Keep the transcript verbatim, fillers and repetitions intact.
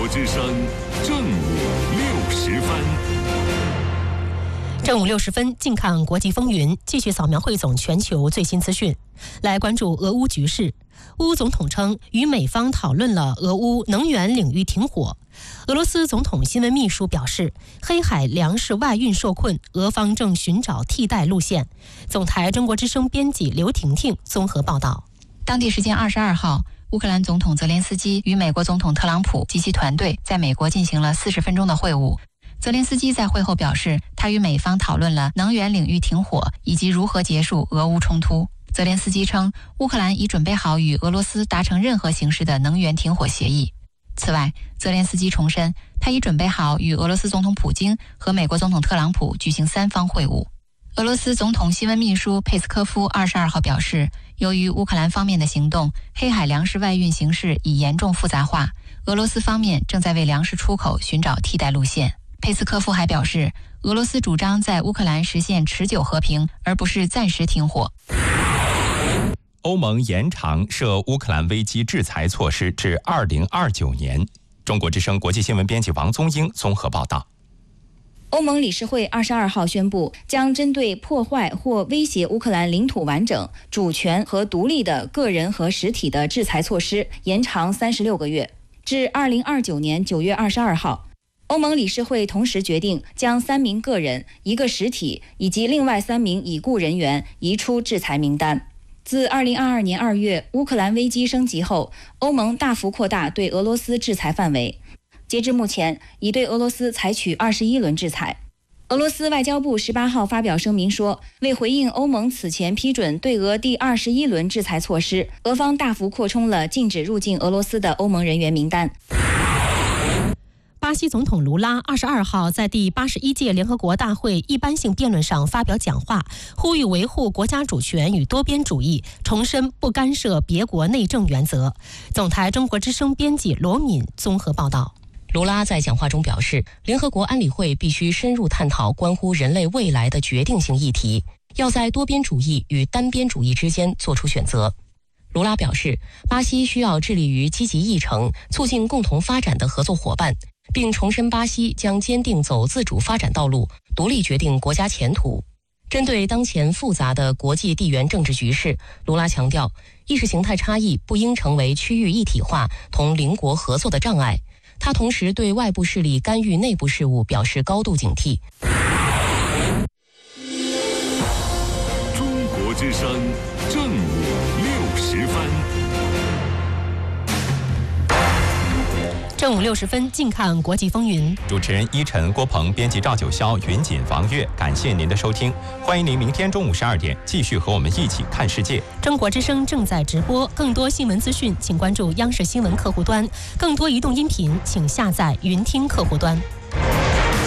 之声正午六十分。 正午六十分，近看国际风云，继续扫描汇总全球最新资讯。来关注俄乌局势。乌总统称，与美方讨论了俄乌能源领域停火。俄罗斯总统新闻秘书表示，黑海粮食外运受困，俄方正寻找替代路线。总台中国之声编辑刘婷婷综合报道。 当地时间二十二号，乌克兰总统泽连斯基与美国总统特朗普及其团队在美国进行了四十分钟的会晤。泽连斯基在会后表示，他与美方讨论了能源领域停火以及如何结束俄乌冲突。泽连斯基称，乌克兰已准备好与俄罗斯达成任何形式的能源停火协议。此外，泽连斯基重申，他已准备好与俄罗斯总统普京和美国总统特朗普举行三方会晤。俄罗斯总统新闻秘书佩斯科夫二十二号表示，由于乌克兰方面的行动，黑海粮食外运形势已严重复杂化，俄罗斯方面正在为粮食出口寻找替代路线。佩斯科夫还表示，俄罗斯主张在乌克兰实现持久和平，而不是暂时停火。 欧盟延长涉乌克兰危机制裁措施至二零二九年。中国之声国际新闻编辑王宗英综合报道。 欧盟理事会二十二号宣布，将针对破坏或威胁乌克兰领土完整、主权和独立的个人和实体的制裁措施延长三十六个月，至二零二九年九月二十二号。欧盟理事会同时决定将三名个人、一个实体以及另外三名已故人员移出制裁名单。自二零二二年二月乌克兰危机升级后，欧盟大幅扩大对俄罗斯制裁范围。截至目前，已对俄罗斯采取二十一轮制裁。俄罗斯外交部十八号发表声明说，为回应欧盟此前批准对俄第二十一轮制裁措施，俄方大幅扩充了禁止入境俄罗斯的欧盟人员名单。 巴西总统卢拉二十二号在第八十一届联合国大会一般性辩论上发表讲话，呼吁维护国家主权与多边主义，重申不干涉别国内政原则。总台中国之声编辑罗敏综合报道。 卢拉在讲话中表示，联合国安理会必须深入探讨关乎人类未来的决定性议题，要在多边主义与单边主义之间做出选择。卢拉表示，巴西需要致力于积极议程、促进共同发展的合作伙伴，并重申巴西将坚定走自主发展道路，独立决定国家前途。针对当前复杂的国际地缘政治局势，卢拉强调，意识形态差异不应成为区域一体化同邻国合作的障碍。他同时对外部势力干预内部事务表示高度警惕。 中国之声正午六十分。 正午六十分，近看国际风云。 主持人依晨、郭鹏，编辑赵九霄、云锦、王悦，感谢您的收听。欢迎您明天中午十二点继续和我们一起看世界。 中国之声正在直播，更多新闻资讯，请关注央视新闻客户端；更多移动音频，请下载云听客户端。